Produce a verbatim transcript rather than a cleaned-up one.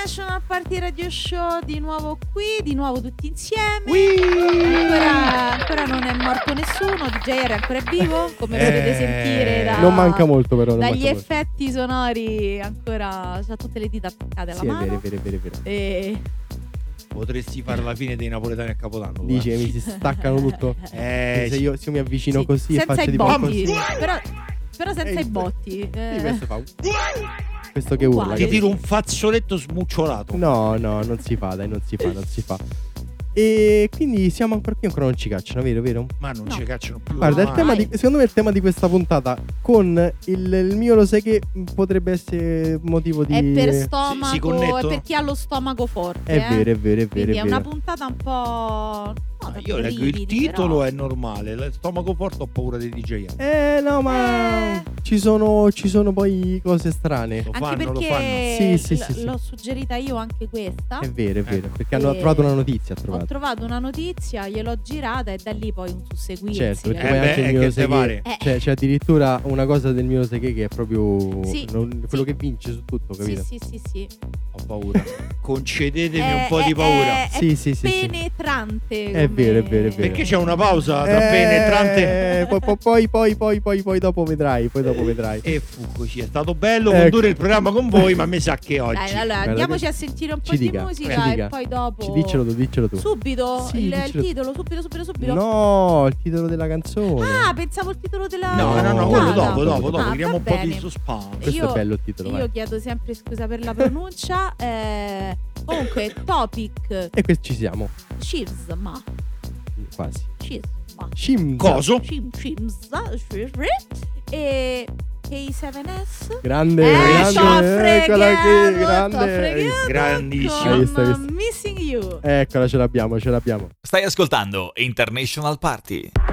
International Party Radio Show di nuovo qui, di nuovo tutti insieme. Ancora, ancora non è morto nessuno, D J R è ancora vivo, come eh, potete sentire da, non manca molto però, non dagli manca effetti molto. Sonori, ancora c'ha tutte le dita attaccate alla sì, mano. Sì, è vero, è vero, è vero, è vero. E... potresti fare la fine dei napoletani a Capodanno. Dici che mi si staccano tutto. Eh, se, io, se io mi avvicino sì, così e faccio i tipo botti, così. però, però senza Ehi, i botti. Eh. Sì, questo fa questo che urla. Ti tiro un fazzoletto smucciolato. No, no, non si fa, dai, non si fa, non si fa. E quindi siamo ancora qui, ancora non ci cacciano, vero, vero? Ma non no. ci cacciano più. Guarda, il tema di, secondo me il tema di questa puntata con il, il mio lo sai che potrebbe essere motivo di... È per stomaco, si, si è per chi ha lo stomaco forte. È eh? vero, è vero, è vero. Quindi è, è vero. una puntata un po'... No, io leggo il titolo, però... è normale. Lo stomaco forte, ho paura dei D J. Eh no, ma eh... ci sono ci sono poi cose strane. Lo anche fanno, perché lo fanno. Sì, sì, l- sì, sì. l'ho suggerita io anche questa. È vero, è vero, eh. perché hanno trovato una notizia, ha trovato. Ho trovato una notizia, gliel'ho girata e da lì poi un susseguirsi. Certo, perché eh poi beh, anche il mio che lo sai pare. che Eh. c'è, c'è addirittura una cosa del mio lo sai che che è proprio Sì, non, quello sì. che vince su tutto, capito? Sì, sì, sì, sì. Ho paura. Concedetemi È- un po' è- di paura. È, è Sì, sì, sì, sì. penetrante. È come- vero, è vero, è vero. Perché c'è una pausa tra Eh, penetrante poi, poi, poi, poi, poi, poi, poi dopo vedrai, poi dopo vedrai. e fu così. È stato bello Ecco. condurre il programma con voi, ma mi sa che oggi Dai, allora Guarda andiamoci che- a sentire un po' ci di dica, musica ci e dica. poi dopo. Ci diccelo tu, diccelo tu. Subito Sì, il, il diccelo tu. titolo, subito, subito, subito. No, il titolo della canzone. Ah, pensavo il titolo della No, no, no, No, quello puntata. dopo, dopo, dopo. Ah, Creiamo va un po' bene. di suspense. Questo io- è bello il titolo, Io vai. chiedo sempre scusa per la pronuncia. eh, comunque, topic E qui ci siamo, Schisma. quasi. Schisma. Shimza. Coso? Scim- Schisma. E K sette S. Grande, Eh, grande, t'ho eccola qui, fregato, t'ho grande. fregato Grandissimo. con Hai visto, hai visto? Missing You. Eccola, ce l'abbiamo, ce l'abbiamo. Stai ascoltando International Party.